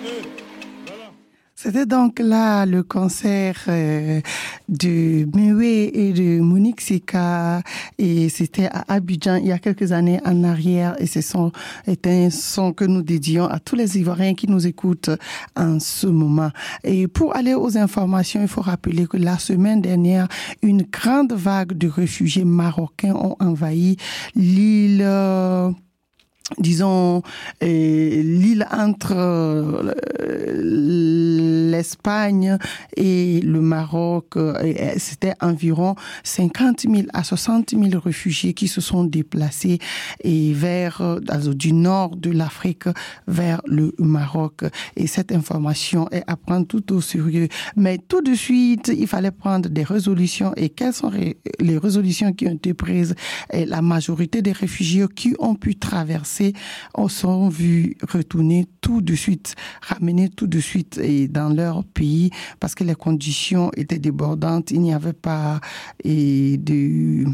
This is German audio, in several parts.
C'était donc là le concert de Mewe et de Monique Sika et c'était à Abidjan il y a quelques années en arrière et ce son est un son que nous dédions à tous les Ivoiriens qui nous écoutent en ce moment. Et pour aller aux informations, il faut rappeler que la semaine dernière, une grande vague de réfugiés marocains ont envahi l'île l'île entre l'Espagne et le Maroc. C'était environ 50 000 à 60 000 réfugiés qui se sont déplacés du nord de l'Afrique vers le Maroc. Et cette information est à prendre tout au sérieux. Mais tout de suite, il fallait prendre des résolutions. Et quelles sont les résolutions qui ont été prises? Et la majorité des réfugiés qui ont pu traverser sont vus retourner tout de suite, ramener tout de suite dans leur pays parce que les conditions étaient débordantes. Il n'y avait pas de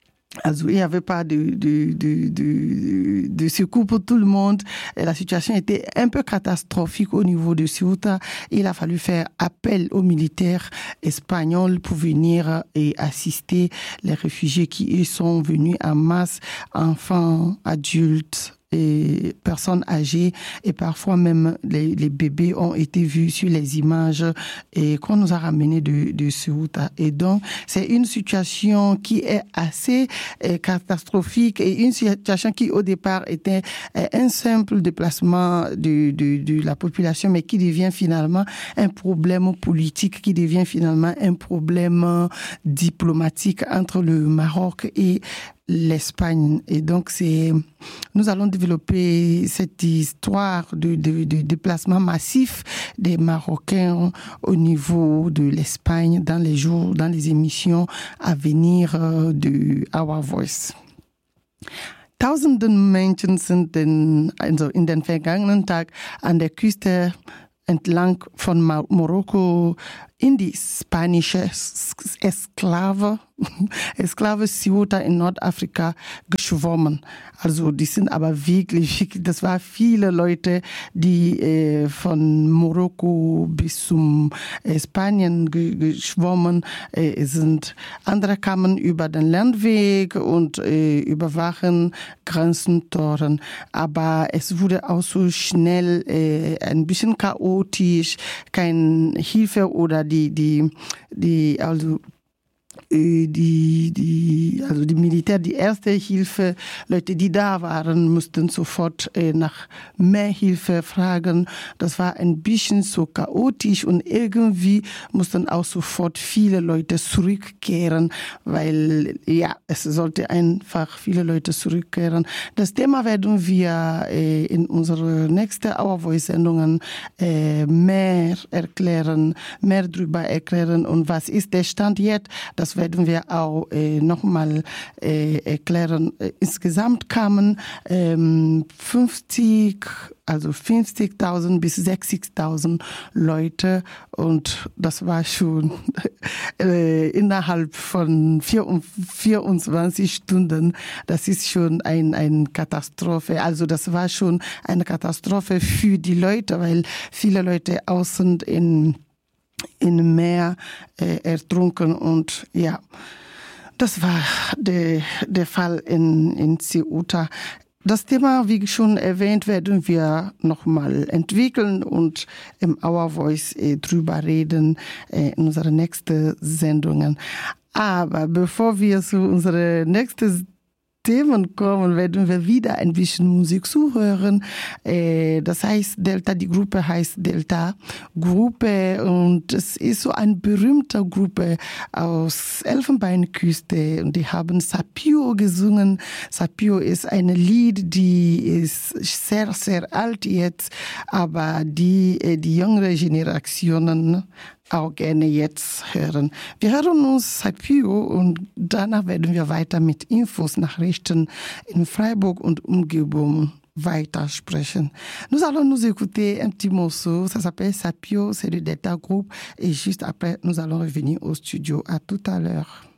secours pour tout le monde. Et la situation était un peu catastrophique au niveau de Ceuta. Il a fallu faire appel aux militaires espagnols pour venir et assister les réfugiés qui y sont venus en masse, enfants, adultes et personnes âgées et parfois même les bébés ont été vus sur les images et qu'on nous a ramenés de Ceuta. Et donc, c'est une situation qui est assez catastrophique et une situation qui au départ était un simple déplacement de la population mais qui devient finalement un problème politique, qui devient finalement un problème diplomatique entre le Maroc et l'Espagne. Et donc, nous allons développer cette histoire de déplacement massif des Marocains au niveau de l'Espagne dans les émissions à venir de Our Voice. Tausenden Menschen sind in den vergangenen Tag an der Küste entlang von Marokko in die spanische Exklave Ceuta in Nordafrika geschwommen. Also die sind aber wirklich, das waren viele Leute, die von Marokko bis zum Spanien geschwommen sind. Andere kamen über den Landweg und überwachen Grenzentoren. Aber es wurde auch so schnell ein bisschen chaotisch, keine Hilfe oder die Militär, die erste Hilfe, Leute, die da waren, mussten sofort nach mehr Hilfe fragen. Das war ein bisschen so chaotisch und irgendwie mussten auch sofort viele Leute zurückkehren, weil es sollte einfach viele Leute zurückkehren. Das Thema werden wir in unseren nächsten Our Voice-Sendungen mehr drüber erklären und was ist der Stand jetzt. Das werden wir auch nochmal erklären. Insgesamt kamen 50.000 bis 60.000 Leute und das war schon innerhalb von 24 Stunden. Das ist schon eine Katastrophe. Also das war schon eine Katastrophe für die Leute, weil viele Leute außen in Meer ertrunken und das war der Fall in Ceuta. Das Thema, wie schon erwähnt, werden wir nochmal entwickeln und im Our Voice drüber reden in unseren nächsten Sendungen. Aber bevor wir zu unseren nächsten Themen kommen, werden wir wieder ein bisschen Musik zuhören. Das heißt Delta, die Gruppe heißt Delta Gruppe und es ist so eine berühmte Gruppe aus Elfenbeinküste und die haben Sapio gesungen. Sapio ist ein Lied, die ist sehr, sehr alt jetzt, aber die jüngere Generationen auch gerne jetzt hören. Wir hören uns Sapio und danach werden wir weiter mit Infos, Nachrichten in Freiburg und Umgebung weitersprechen. Nous allons nous écouter un petit morceau, ça s'appelle Sapio, c'est de Delta Group et juste après nous allons revenir au studio. À tout à l'heure.